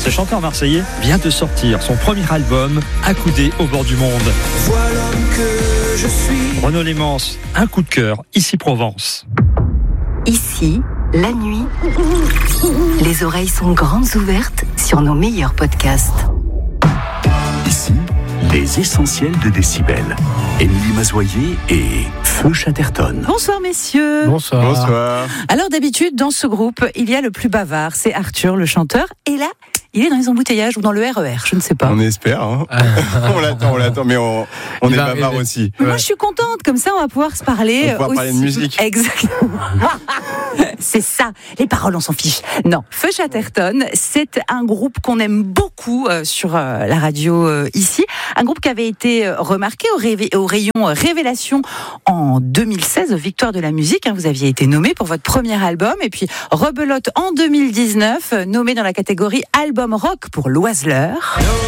Ce chanteur marseillais vient de sortir son premier album, Accoudé au bord du monde. Voilà que je suis. Renaud Lémence, un coup de cœur, ici Provence. Ici, la nuit, les oreilles sont grandes ouvertes sur nos meilleurs podcasts. Ici, les essentiels de Décibel. Émilie Mazoyer et Feu Chatterton. Bonsoir messieurs. Bonsoir. Alors d'habitude, dans ce groupe, il y a le plus bavard, c'est Arthur, le chanteur. Et là, il est dans les embouteillages ou dans le RER, je ne sais pas. On espère, hein. on l'attend, mais on est bavard aussi. Moi, je suis contente, comme ça, on va pouvoir se parler. On va pouvoir parler de musique. Exactement. C'est ça, les paroles, on s'en fiche. Non, Feu Chatterton, c'est un groupe qu'on aime beaucoup sur la radio ici. Un groupe qui avait été remarqué au rayon Révélation en 2016, Victoire de la musique. Vous aviez été nommé pour votre premier album. Et puis, rebelote en 2019, nommé dans la catégorie Album Rock pour l'Oiseleur.